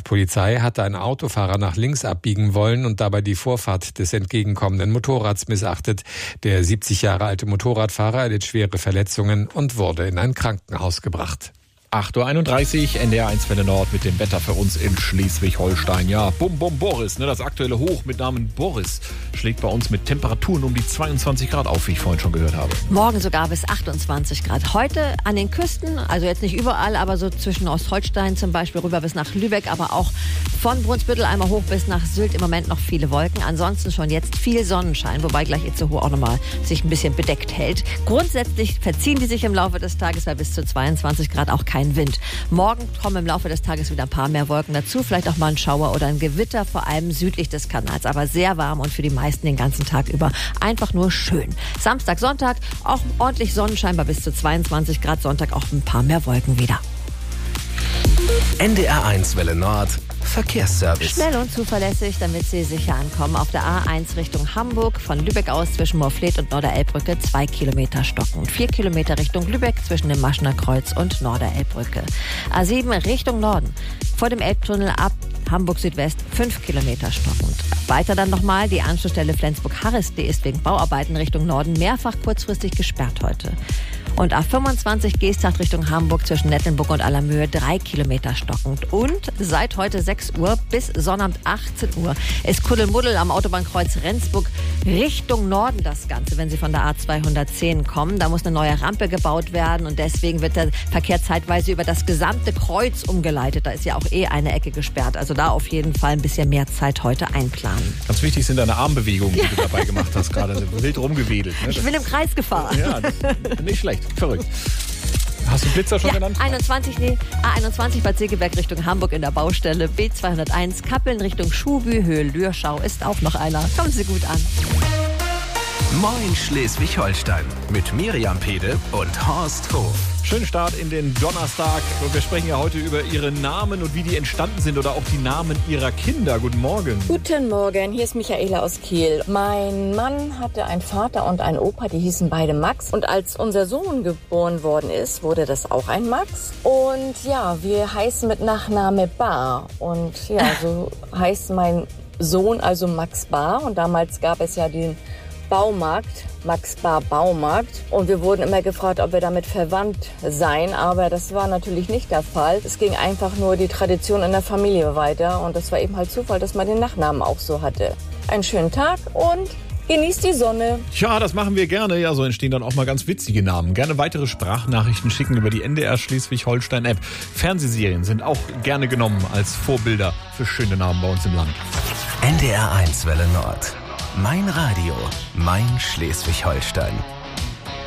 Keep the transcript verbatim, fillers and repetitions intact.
Polizei hatte ein Autofahrer nach links abbiegen wollen und dabei die Vorfahrt des entgegenkommenden Motorrads missachtet. Der siebzig Jahre alte Motorradfahrer erlitt schwere Verletzungen und wurde in ein Krankenhaus gebracht. acht Uhr einunddreißig, N D R eins Welle Nord mit dem Wetter für uns in Schleswig-Holstein. Ja, Bum Bum Boris, ne, das aktuelle Hoch mit Namen Boris schlägt bei uns mit Temperaturen um die zweiundzwanzig Grad auf, wie ich vorhin schon gehört habe. Morgen sogar bis achtundzwanzig Grad. Heute an den Küsten, also jetzt nicht überall, aber so zwischen Ostholstein zum Beispiel rüber bis nach Lübeck, aber auch von Brunsbüttel einmal hoch bis nach Sylt im Moment noch viele Wolken. Ansonsten schon jetzt viel Sonnenschein, wobei gleich Itzehoe auch nochmal sich ein bisschen bedeckt hält. Grundsätzlich verziehen die sich im Laufe des Tages, weil bis zu zweiundzwanzig Grad auch kein Wind. Morgen kommen im Laufe des Tages wieder ein paar mehr Wolken dazu, vielleicht auch mal ein Schauer oder ein Gewitter, vor allem südlich des Kanals, aber sehr warm und für die meisten den ganzen Tag über einfach nur schön. Samstag, Sonntag auch ordentlich Sonnenschein bei bis zu zweiundzwanzig Grad, Sonntag auch ein paar mehr Wolken wieder. N D R eins Welle Nord Verkehrsservice. Schnell und zuverlässig, damit Sie sicher ankommen. Auf der A eins Richtung Hamburg, von Lübeck aus zwischen Moorfleet und Norderelbbrücke zwei Kilometer stockend. Vier Kilometer Richtung Lübeck zwischen dem Maschener Kreuz und Norderelbbrücke. A sieben Richtung Norden, vor dem Elbtunnel ab Hamburg Südwest fünf Kilometer stockend. Weiter dann nochmal die Anschlussstelle Flensburg-Harris, die ist wegen Bauarbeiten Richtung Norden mehrfach kurzfristig gesperrt heute. Und A fünfundzwanzig Geesthacht Richtung Hamburg zwischen Nettelnburg und Allermöhe drei Kilometer stockend. Und seit heute sechs Uhr bis Sonnabend achtzehn Uhr ist Kuddelmuddel am Autobahnkreuz Rendsburg Richtung Norden das Ganze, wenn Sie von der A zweihundertzehn kommen. Da muss eine neue Rampe gebaut werden und deswegen wird der Verkehr zeitweise über das gesamte Kreuz umgeleitet. Da ist ja auch eh eine Ecke gesperrt. Also da auf jeden Fall ein bisschen mehr Zeit heute einplanen. Ganz wichtig sind deine Armbewegungen, die ja. du dabei gemacht hast, gerade wild rumgewedelt. Ne? Ich bin im Kreis gefahren. Ja, nicht schlecht. Verrückt. Hast du Blitzer schon ja, genannt? einundzwanzig, nee, A einundzwanzig Bad Segeberg Richtung Hamburg in der Baustelle. B zweihunderteins Kappeln Richtung Schuhbü, Höhe Lürschau ist auch noch einer. Kommen Sie gut an. Moin Schleswig-Holstein mit Miriam Pede und Horst Hof. Schönen Start in den Donnerstag. Und wir sprechen ja heute über Ihre Namen und wie die entstanden sind oder auch die Namen Ihrer Kinder. Guten Morgen. Guten Morgen, hier ist Michaela aus Kiel. Mein Mann hatte einen Vater und einen Opa, die hießen beide Max. Und als unser Sohn geboren worden ist, wurde das auch ein Max. Und ja, wir heißen mit Nachname Bar. Und ja, so heißt mein Sohn also Max Bar. Und damals gab es ja den Baumarkt, Max Bar Baumarkt. Und wir wurden immer gefragt, ob wir damit verwandt seien. Aber das war natürlich nicht der Fall. Es ging einfach nur die Tradition in der Familie weiter. Und das war eben halt Zufall, dass man den Nachnamen auch so hatte. Einen schönen Tag und genießt die Sonne. Ja, das machen wir gerne. Ja, so entstehen dann auch mal ganz witzige Namen. Gerne weitere Sprachnachrichten schicken über die N D R Schleswig-Holstein-App. Fernsehserien sind auch gerne genommen als Vorbilder für schöne Namen bei uns im Land. N D R eins Welle Nord. Mein Radio, mein Schleswig-Holstein.